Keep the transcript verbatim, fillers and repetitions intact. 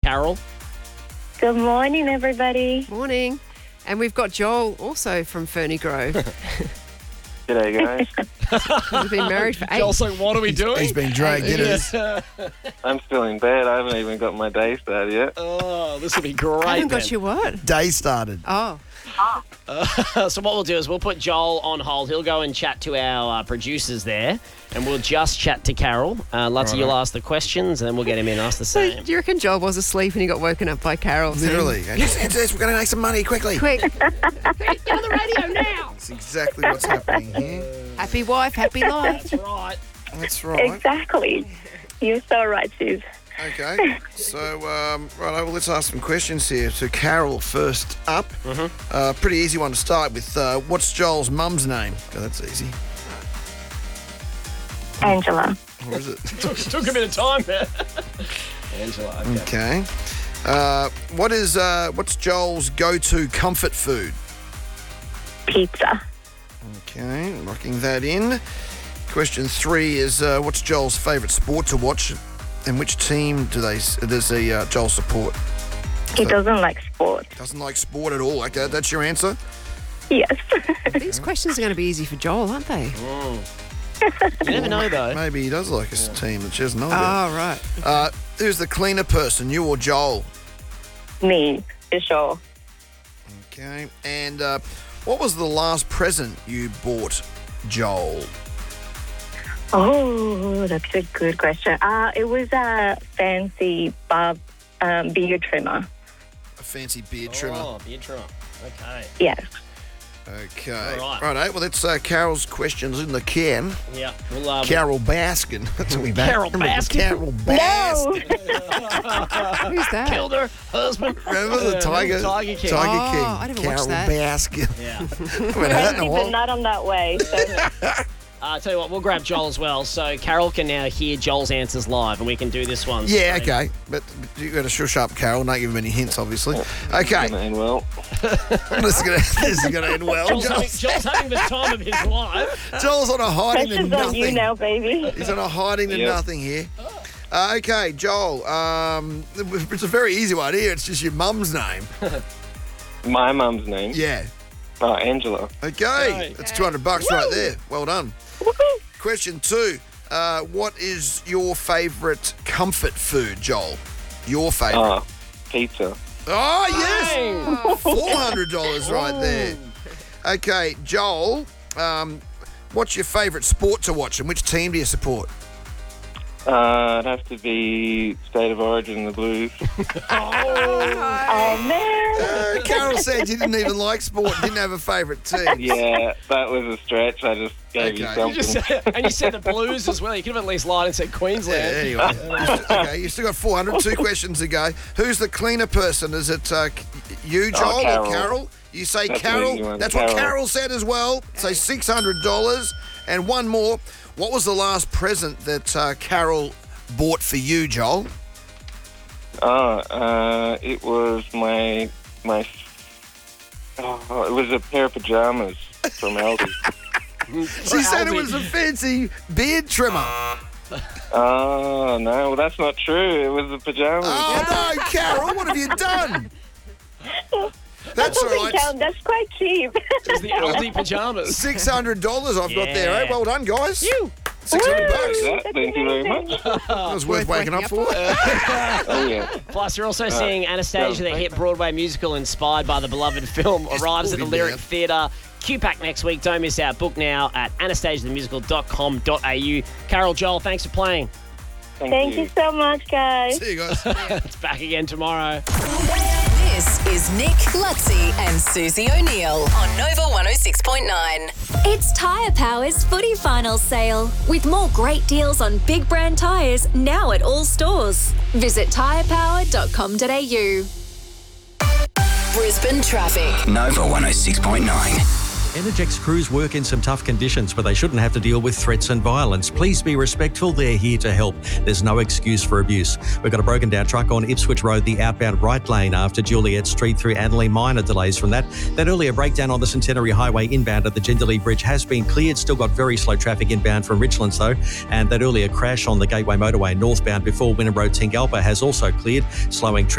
Carol. Good morning, everybody. Morning. And we've got Joel also from Ferny Grove. G'day, guys. He's been married for eight. Joel's like, what are we doing? He's been dragged in it. I'm still in bed. I haven't even got my day started yet. Oh, this will be great. I haven't got then. you what? Day started. Oh. Uh, so what we'll do is we'll put Joel on hold. He'll go and chat to our uh, producers there, and we'll just chat to Carol. Uh, Lutzy, you'll ask the questions, and then we'll get him in and ask the So same. do you reckon Joel was asleep and he got woken up by Carol? saying, Literally. Just answer this, we're going to make some money quickly. Quick. Get on the radio now. That's exactly what's happening here. Happy wife, happy life. That's right. That's right. Exactly. You're so right, Suze. Okay, so, um, right, well, let's ask some questions here. So, Carol, first up. Mm-hmm. Uh, pretty easy one to start with. Uh, what's Joel's mum's name? Oh, that's easy. Angela. Or is it? took, took a bit of time there. Angela, okay. Okay. Uh, what is, uh, what's Joel's go-to comfort food? Pizza. Okay, locking that in. Question three is, uh, what's Joel's favourite sport to watch? And which team do they does the uh, Joel support? He doesn't like sport. Doesn't like sport at all. Okay, that's your answer? Yes. These questions are going to be easy for Joel, aren't they? You never know, though. Maybe he does like his team that she doesn't know about. Oh, right. Uh, who's the cleaner person, you or Joel? Me, for sure. Okay, and uh, what was the last present you bought Joel? Oh, that's a good question. Uh, it was a fancy barb, um, beard trimmer. A fancy beard trimmer. Oh, beard trimmer. Okay. Yes. Okay. All right. Righto, well, that's uh, Carol's questions in the can. Yeah. We'll, uh, Carol Baskin. That's what we back. Carol Baskin? Carol No. Baskin. Who's that? killed her husband. Remember the Yeah, Tiger, Tiger King. Tiger Oh, King. I didn't watch Carol that. Baskin. Yeah. Haven't had that in a But while. not on that way. So. Uh, tell you what, we'll grab Joel as well, so Carol can now hear Joel's answers live, and we can do this one. Yeah, So- okay. But you got to shush up, Carol. Don't give him any hints, obviously. Okay. Gonna end well. this is going to end well. Joel's having, Joel's, Joel's having the time of his life. Joel's on a hiding to Pressure's on you nothing. now, baby. He's on a hiding to Yep. nothing here. Uh, okay, Joel. Um, it's a very easy one here. It's just your mum's name. My mum's name. Yeah. Oh, Angela. Okay. Okay. That's two hundred bucks right there. Well done. Question two. Uh, what is your favourite comfort food, Joel? Your favourite. Oh, pizza. Oh, yes. Bang. four hundred dollars right there. Okay, Joel, um, what's your favourite sport to watch and which team do you support? Uh, it'd have to be State of Origin, the Blues. Oh, man. Uh, Carol said you didn't even like sport, didn't have a favourite team. Yeah, that was a stretch. I just gave you Okay. something. You just said, and you said the Blues as well. You could have at least lied and said Yeah, Queensland. anyway. You still- okay, you still got four hundred, two questions to go. Who's the cleaner person? Is it uh, you, Joel, Oh, Carol. or Carol? You say That's Carol. an easy one, That's what Carol. Carol said as well. Say six hundred dollars. And one more. What was the last present that uh, Carol bought for you, Joel? Oh, uh, it was my my. Oh, it was a pair of pajamas from Aldi. She said it was a fancy beard trimmer. Oh no, well that's not true. It was the pajamas. Oh, no, Carol, what have you done? That's all Doesn't right. count. That's quite cheep. It's the Aldi pajamas. six hundred dollars I've got there, eh? Yeah. Well done, guys. You. six hundred Thank bucks. you, that. Thank you very much. That was worth waking up for. Oh yeah. Plus, you're also seeing Anastasia, the hit Broadway musical inspired by the beloved film, arrives at the pulled him Lyric down. Theatre. Q PAC next week. Don't miss out. Book now at anastasia the musical dot com dot a u. Carol, Joel, thanks for playing. Thank, Thank you so much, guys. See you guys. It's back again tomorrow. This is Nick, Lutzy and Susie O'Neill on Nova one oh six point nine. It's Tyre Power's footy finals sale with more great deals on big brand tyres now at all stores. Visit tyre power dot com dot a u. Brisbane traffic. Nova one oh six point nine. Energex crews work in some tough conditions, but they shouldn't have to deal with threats and violence. Please be respectful. They're here to help. There's no excuse for abuse. We've got a broken down truck on Ipswich Road, the outbound right lane after Juliet Street through Adelaide. Minor delays from that. That earlier breakdown on the Centenary Highway inbound at the Jindalee Bridge has been cleared. Still got very slow traffic inbound from Richlands though. And that earlier crash on the Gateway Motorway northbound before Wynnum Road Tingalpa has also cleared, slowing traffic.